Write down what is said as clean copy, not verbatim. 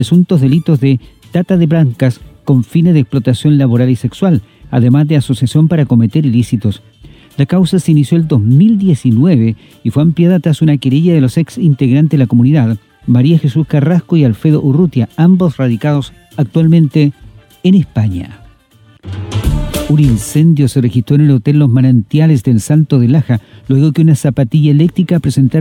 presuntos delitos de trata de blancas con fines de explotación laboral y sexual, además de asociación para cometer ilícitos. La causa se inició el 2019 y fue ampliada tras una querella de los ex integrantes de la comunidad, María Jesús Carrasco y Alfredo Urrutia, ambos radicados actualmente en España. Un incendio se registró en el Hotel Los Manantiales del Salto de Laja, luego que una zapatilla eléctrica presentara